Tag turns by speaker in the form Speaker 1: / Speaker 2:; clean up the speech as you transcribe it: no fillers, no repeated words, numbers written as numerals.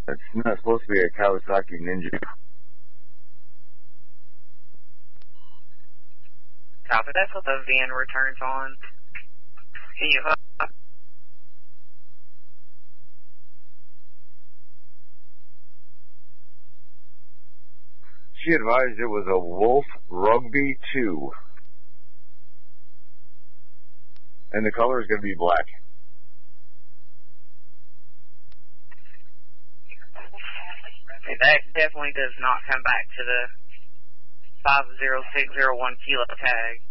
Speaker 1: It's not supposed to be a Kawasaki Ninja.
Speaker 2: Copy, that's what the VN returns on. Can you hook?
Speaker 1: She advised it was a Wolf Rugby 2. And the color is going to be black.
Speaker 2: That definitely does not come back to the 50601 kilo tag.